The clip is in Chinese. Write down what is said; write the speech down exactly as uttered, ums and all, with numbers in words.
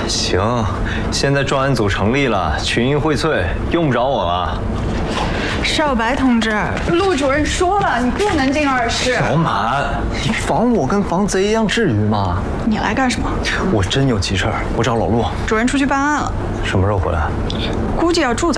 行，现在专案组成立了，群英荟萃，用不着我了。 少白同志，陆主任说了，你不能进二室。 小满，你防我跟防贼一样，至于吗？ 你来干什么？ 我真有急事儿，我找老陆。 主任出去办案了。 什么时候回来？ 估计要住在。